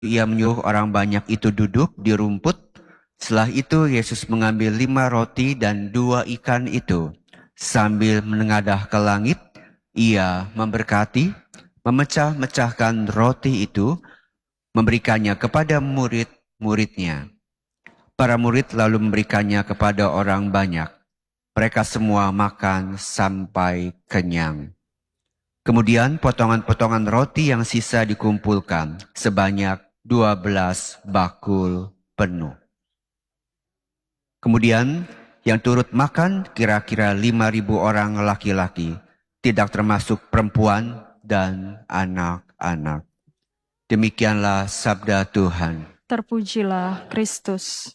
Ia menyuruh orang banyak itu duduk di rumput. Setelah itu Yesus mengambil 5 roti dan 2 ikan itu. Sambil menengadah ke langit, ia memberkati, memecah-mecahkan roti itu, memberikannya kepada murid-muridnya. Para murid lalu memberikannya kepada orang banyak. Mereka semua makan sampai kenyang. Kemudian potongan-potongan roti yang sisa dikumpulkan sebanyak 12 bakul penuh. Kemudian yang turut makan kira-kira 5.000 orang laki-laki, tidak termasuk perempuan dan anak-anak. Demikianlah sabda Tuhan. Terpujilah Kristus.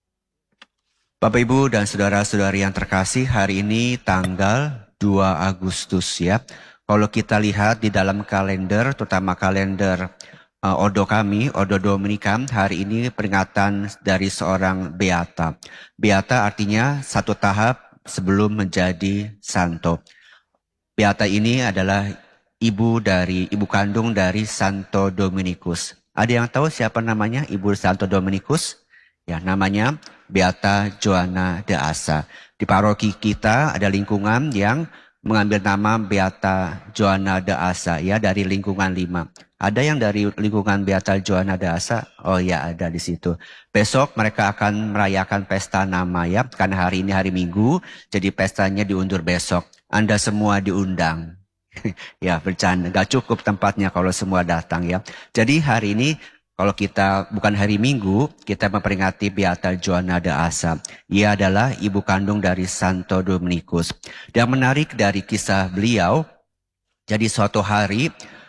Bapak, Ibu, dan saudara-saudari yang terkasih, hari ini tanggal 2 Agustus ya. Kalau kita lihat di dalam kalender, terutama kalender Odo kami, Odo Dominikan, hari ini peringatan dari seorang Beata. Beata artinya satu tahap sebelum menjadi santo. Beata ini adalah ibu kandung dari Santo Dominikus. Ada yang tahu siapa namanya ibu Santo Dominikus? Ya, namanya Beata Joanna de Asa. Di paroki kita ada lingkungan yang mengambil nama Beata Joanna de Asa ya, dari lingkungan 5. Ada yang dari lingkungan Beata Joanna de Asa? Oh ya, ada di situ. Besok mereka akan merayakan pesta nama ya, karena hari ini hari Minggu, jadi pestanya diundur besok. Anda semua diundang. Ya, bercanda. Gak cukup tempatnya kalau semua datang ya. Jadi hari ini kalau kita bukan hari Minggu, kita memperingati Beata Joanna de Asa. Ia adalah ibu kandung dari Santo Dominikus. Yang menarik dari kisah beliau, jadi suatu hari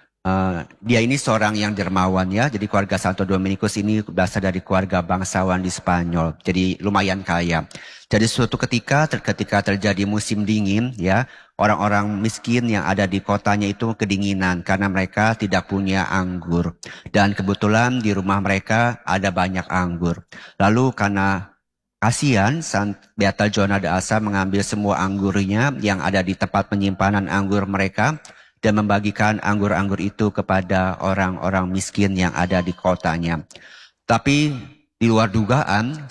dia ini seorang yang dermawan ya. Jadi keluarga Santo Dominikus ini berasal dari keluarga bangsawan di Spanyol. Jadi lumayan kaya. Jadi suatu ketika terjadi musim dingin ya, orang-orang miskin yang ada di kotanya itu kedinginan karena mereka tidak punya anggur. Dan kebetulan di rumah mereka ada banyak anggur. Lalu karena kasihan, Beata Joanna de Asa mengambil semua anggurnya yang ada di tempat penyimpanan anggur mereka dan membagikan anggur-anggur itu kepada orang-orang miskin yang ada di kotanya. Tapi di luar dugaan,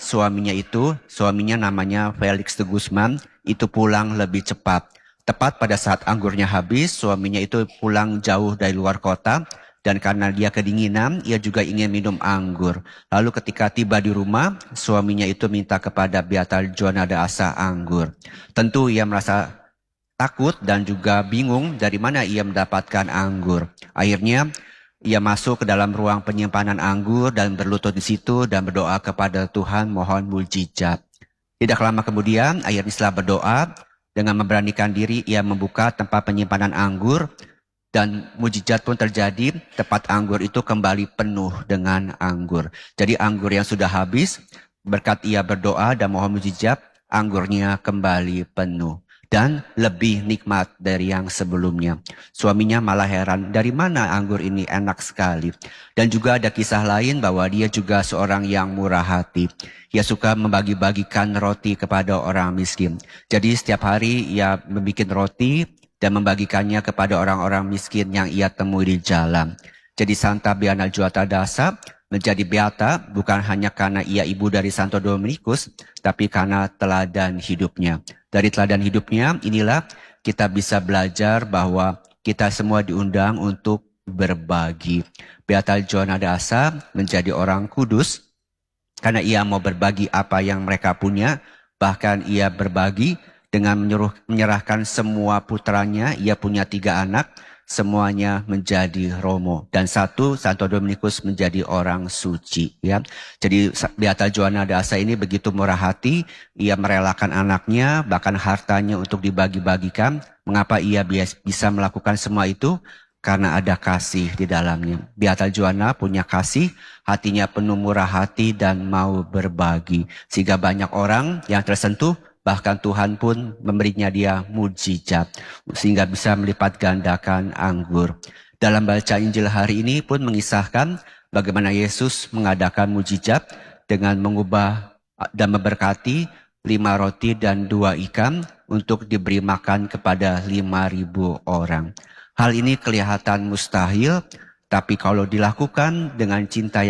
suaminya namanya Felix de Guzman, itu pulang lebih cepat. Tepat pada saat anggurnya habis, suaminya itu pulang jauh dari luar kota. Dan karena dia kedinginan, ia juga ingin minum anggur. Lalu ketika tiba di rumah, suaminya itu minta kepada Beata Joanna de Asa anggur. Tentu ia merasa takut dan juga bingung dari mana ia mendapatkan anggur. Akhirnya ia masuk ke dalam ruang penyimpanan anggur dan berlutut di situ dan berdoa kepada Tuhan mohon mujizat. Tidak lama kemudian, akhirnya setelah berdoa, dengan memberanikan diri ia membuka tempat penyimpanan anggur dan mujizat pun terjadi, tempat anggur itu kembali penuh dengan anggur. Jadi anggur yang sudah habis, berkat ia berdoa dan mohon mujizat, anggurnya kembali penuh. Dan lebih nikmat dari yang sebelumnya. Suaminya malah heran, dari mana anggur ini enak sekali. Dan juga ada kisah lain bahwa dia juga seorang yang murah hati. Ia suka membagi-bagikan roti kepada orang miskin. Jadi setiap hari ia membuat roti dan membagikannya kepada orang-orang miskin yang ia temui di jalan. Jadi Santa Joanna de Asa menjadi beata bukan hanya karena ia ibu dari Santo Dominikus, tapi karena teladan hidupnya. Dari teladan hidupnya inilah kita bisa belajar bahwa kita semua diundang untuk berbagi. Beata Joanna de Asa menjadi orang kudus karena ia mau berbagi apa yang mereka punya, bahkan ia berbagi dengan menyerahkan semua putranya. Ia punya 3 anak, semuanya menjadi romo. Dan Santo Dominikus menjadi orang suci. Ya. Jadi Beata Joanna de Asa ini begitu murah hati, ia merelakan anaknya, bahkan hartanya untuk dibagi-bagikan. Mengapa ia bisa melakukan semua itu? Karena ada kasih di dalamnya. Beata Joanna punya kasih, hatinya penuh murah hati dan mau berbagi. Sehingga banyak orang yang tersentuh, bahkan Tuhan pun memberinya dia mujizat. Sehingga bisa melipat gandakan anggur. Dalam baca Injil hari ini pun mengisahkan bagaimana Yesus mengadakan mujizat dengan mengubah dan memberkati 5 roti dan 2 ikan untuk diberi makan kepada 5.000 orang. Hal ini kelihatan mustahil, tapi kalau dilakukan dengan cinta